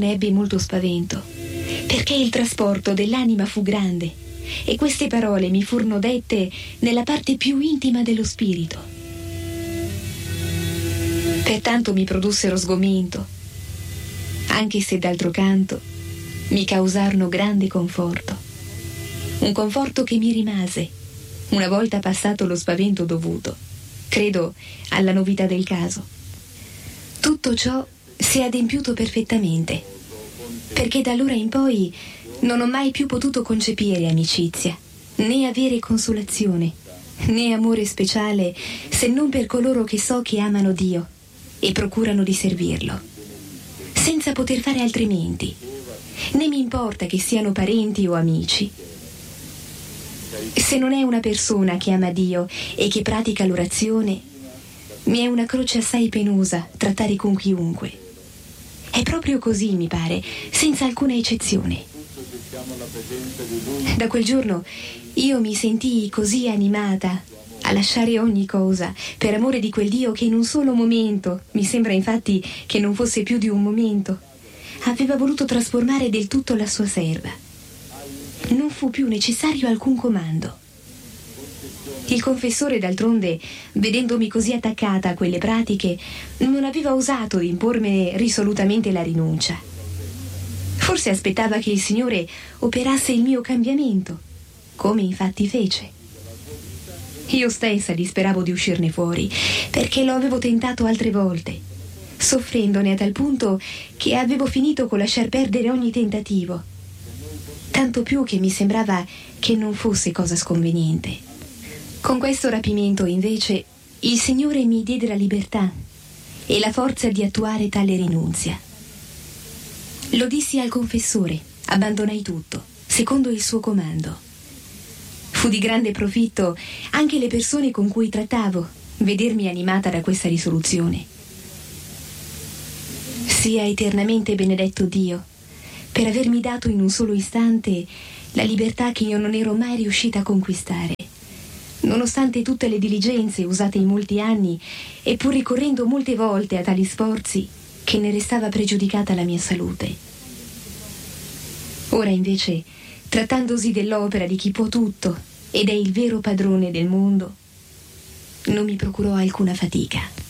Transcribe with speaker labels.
Speaker 1: ne ebbi molto spavento, perché il trasporto dell'anima fu grande e queste parole mi furono dette nella parte più intima dello spirito. Pertanto mi produssero sgomento, anche se d'altro canto mi causarono grande conforto. Un conforto che mi rimase, una volta passato lo spavento dovuto, credo, alla novità del caso. Tutto ciò si è adempiuto perfettamente, perché da allora in poi non ho mai più potuto concepire amicizia, né avere consolazione, né amore speciale, se non per coloro che so che amano Dio e procurano di servirlo, senza poter fare altrimenti, né mi importa che siano parenti o amici. Se non è una persona che ama Dio e che pratica l'orazione, mi è una croce assai penosa trattare con chiunque. È proprio così, mi pare, senza alcuna eccezione. Da quel giorno io mi sentii così animata a lasciare ogni cosa per amore di quel Dio che in un solo momento, mi sembra infatti che non fosse più di un momento, aveva voluto trasformare del tutto la sua serva. Non fu più necessario alcun comando. Il confessore, d'altronde, vedendomi così attaccata a quelle pratiche, non aveva osato impormene risolutamente la rinuncia. Forse aspettava che il Signore operasse il mio cambiamento, come infatti fece. Io stessa disperavo di uscirne fuori, perché lo avevo tentato altre volte, soffrendone a tal punto che avevo finito con lasciar perdere ogni tentativo, tanto più che mi sembrava che non fosse cosa sconveniente. Con questo rapimento, invece, il Signore mi diede la libertà e la forza di attuare tale rinunzia. Lo dissi al confessore, abbandonai tutto, secondo il suo comando. Fu di grande profitto anche le persone con cui trattavo vedermi animata da questa risoluzione. Sia eternamente benedetto Dio per avermi dato in un solo istante la libertà che io non ero mai riuscita a conquistare, nonostante tutte le diligenze usate in molti anni e pur ricorrendo molte volte a tali sforzi che ne restava pregiudicata la mia salute. Ora invece, trattandosi dell'opera di chi può tutto ed è il vero padrone del mondo, non mi procurò alcuna fatica.